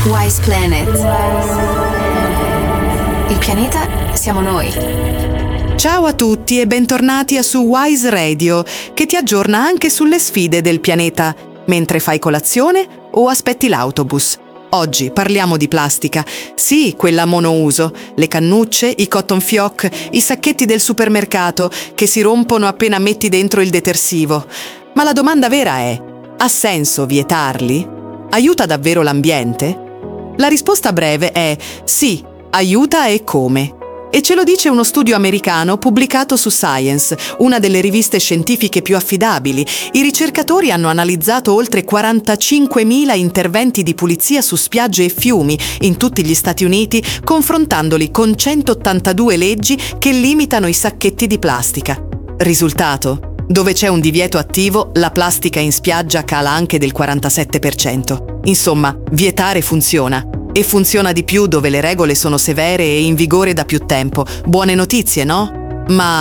Wise Planet. Il pianeta siamo noi. Ciao a tutti e bentornati su Wise Radio, che ti aggiorna anche sulle sfide del pianeta, mentre fai colazione o aspetti l'autobus. Oggi parliamo di plastica. Sì, quella monouso, le cannucce, i cotton fioc, i sacchetti del supermercato che si rompono appena metti dentro il detersivo. Ma la domanda vera è: ha senso vietarli? Aiuta davvero l'ambiente? La risposta breve è sì, aiuta e come. E ce lo dice uno studio americano pubblicato su Science, una delle riviste scientifiche più affidabili. I ricercatori hanno analizzato oltre 45.000 interventi di pulizia su spiagge e fiumi in tutti gli Stati Uniti, confrontandoli con 182 leggi che limitano i sacchetti di plastica. Risultato? Dove c'è un divieto attivo, la plastica in spiaggia cala anche del 47%. Insomma, vietare funziona. E funziona di più dove le regole sono severe e in vigore da più tempo. Buone notizie, no?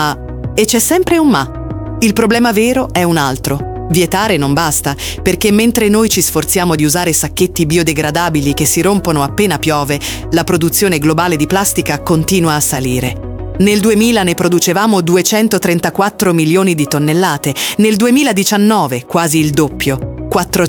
E c'è sempre un ma. Il problema vero è un altro. Vietare non basta, perché mentre noi ci sforziamo di usare sacchetti biodegradabili che si rompono appena piove, la produzione globale di plastica continua a salire. Nel 2000 ne producevamo 234 milioni di tonnellate, nel 2019 quasi il doppio,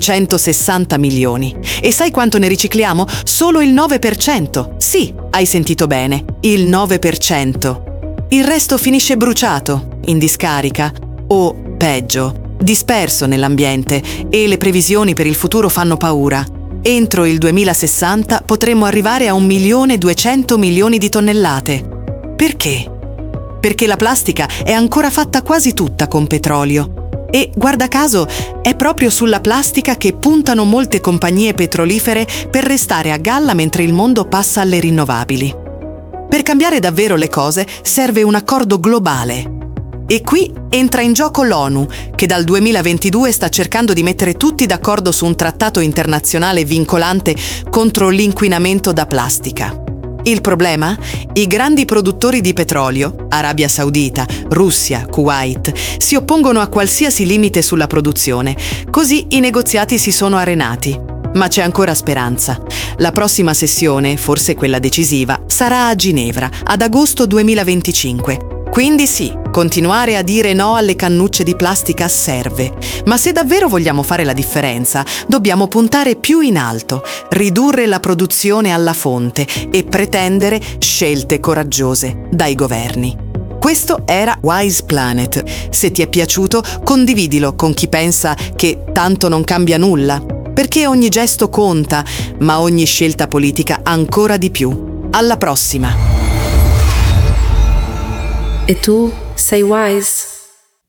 460 milioni. E sai quanto ne ricicliamo? Solo il 9%. Sì, hai sentito bene, il 9%. Il resto finisce bruciato, in discarica o, peggio, disperso nell'ambiente, e le previsioni per il futuro fanno paura. Entro il 2060 potremmo arrivare a 1.200.000.000 di tonnellate. Perché? Perché la plastica è ancora fatta quasi tutta con petrolio. E, guarda caso, è proprio sulla plastica che puntano molte compagnie petrolifere per restare a galla mentre il mondo passa alle rinnovabili. Per cambiare davvero le cose serve un accordo globale. E qui entra in gioco l'ONU, che dal 2022 sta cercando di mettere tutti d'accordo su un trattato internazionale vincolante contro l'inquinamento da plastica. Il problema? I grandi produttori di petrolio, Arabia Saudita, Russia, Kuwait, si oppongono a qualsiasi limite sulla produzione. Così i negoziati si sono arenati. Ma c'è ancora speranza. La prossima sessione, forse quella decisiva, sarà a Ginevra, ad agosto 2025. Quindi sì, continuare a dire no alle cannucce di plastica serve. Ma se davvero vogliamo fare la differenza, dobbiamo puntare più in alto, ridurre la produzione alla fonte e pretendere scelte coraggiose dai governi. Questo era Wise Planet. Se ti è piaciuto, condividilo con chi pensa che tanto non cambia nulla. Perché ogni gesto conta, ma ogni scelta politica ancora di più. Alla prossima! E tu sei wise?